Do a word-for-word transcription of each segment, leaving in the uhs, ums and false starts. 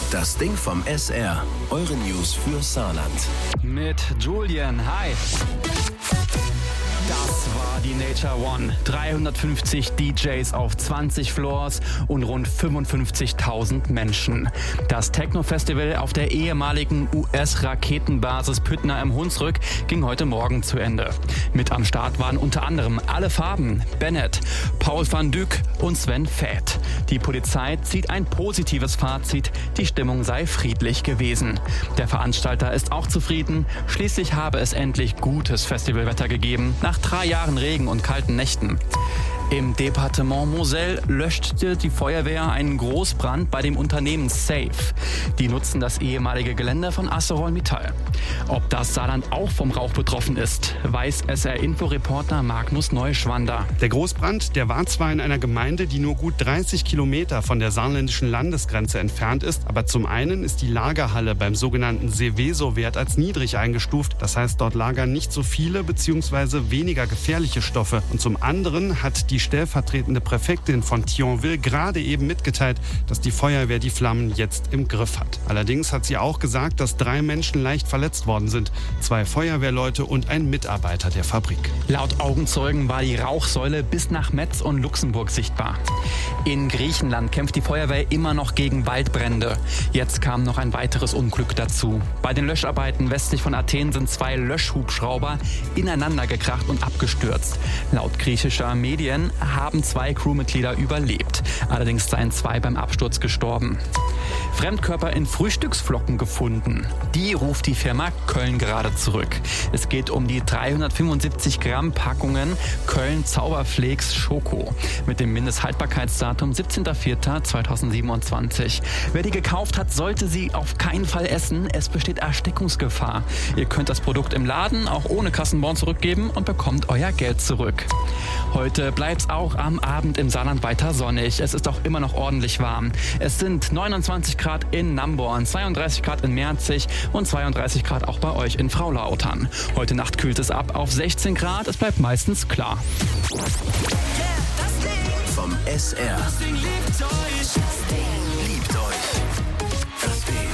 Das Ding vom S R. Eure News für Saarland. Mit Julian, hi. Das war die Nature One. dreihundertfünfzig D Js auf zwanzig Floors und rund fünfundfünfzigtausend Menschen. Das Techno-Festival auf der ehemaligen U S-Raketenbasis Püttner im Hunsrück ging heute Morgen zu Ende. Mit am Start waren unter anderem Alle Farben, Bennett, Paul van Dyk und Sven Väth. Die Polizei zieht ein positives Fazit, die Stimmung sei friedlich gewesen. Der Veranstalter ist auch zufrieden, schließlich habe es endlich gutes Festivalwetter gegeben, nach drei Jahren Regen und kalten Nächten. Im Departement Moselle löschte die Feuerwehr einen Großbrand bei dem Unternehmen Safe. Die nutzen das ehemalige Gelände von ArcelorMittal. Ob das Saarland auch vom Rauch betroffen ist, weiß S R-Info-Reporter Magnus Neuschwander. Der Großbrand, der war zwar in einer Gemeinde, die nur gut dreißig Kilometer von der saarländischen Landesgrenze entfernt ist, aber zum einen ist die Lagerhalle beim sogenannten Seveso-Wert als niedrig eingestuft. Das heißt, dort lagern nicht so viele bzw. weniger gefährliche Stoffe. Und zum anderen hat die Die stellvertretende Präfektin von Thionville gerade eben mitgeteilt, dass die Feuerwehr die Flammen jetzt im Griff hat. Allerdings hat sie auch gesagt, dass drei Menschen leicht verletzt worden sind. Zwei Feuerwehrleute und ein Mitarbeiter der Fabrik. Laut Augenzeugen war die Rauchsäule bis nach Metz und Luxemburg sichtbar. In Griechenland kämpft die Feuerwehr immer noch gegen Waldbrände. Jetzt kam noch ein weiteres Unglück dazu. Bei den Löscharbeiten westlich von Athen sind zwei Löschhubschrauber ineinander gekracht und abgestürzt. Laut griechischer Medien haben zwei Crewmitglieder überlebt. Allerdings seien zwei beim Absturz gestorben. Fremdkörper in Frühstücksflocken gefunden. Die ruft die Firma Köln gerade zurück. Es geht um die dreihundertfünfundsiebzig Gramm Packungen Köln Zauberflakes Schoko mit dem Mindesthaltbarkeitsdatum siebzehnter vierter zweitausendsiebenundzwanzig. Wer die gekauft hat, sollte sie auf keinen Fall essen. Es besteht Erstickungsgefahr. Ihr könnt das Produkt im Laden auch ohne Kassenbon zurückgeben und bekommt euer Geld zurück. Heute bleibt's auch am Abend im Saarland weiter sonnig. Es ist auch immer noch ordentlich warm. Es sind neunundzwanzig Grad in Namborn, zweiunddreißig Grad in Merzig und zweiunddreißig Grad auch bei euch in Fraulautern. Heute Nacht kühlt es ab auf sechzehn Grad. Es bleibt meistens klar. Yeah, das Ding vom S R. Das Ding liebt euch. Das Ding liebt euch. Das Ding.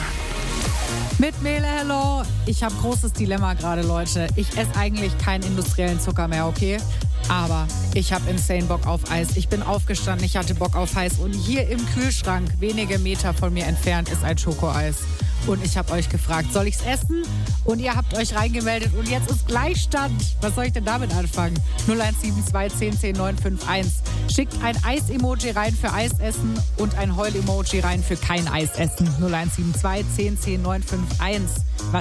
Mit Mele, hello. Ich habe großes Dilemma gerade, Leute. Ich esse eigentlich keinen industriellen Zucker mehr, okay? Aber ich habe insane Bock auf Eis. Ich bin aufgestanden, ich hatte Bock auf Eis. Und hier im Kühlschrank, wenige Meter von mir entfernt, ist ein Schokoeis. Und ich habe euch gefragt, soll ich's essen? Und ihr habt euch reingemeldet und jetzt ist Gleichstand. Was soll ich denn damit anfangen? null eins sieben zwei zehn zehn neun fünf eins. Schickt ein Eis-Emoji rein für Eis essen und ein Heul-Emoji rein für kein Eis essen. null eins sieben zwei zehn zehn neun fünf eins. Was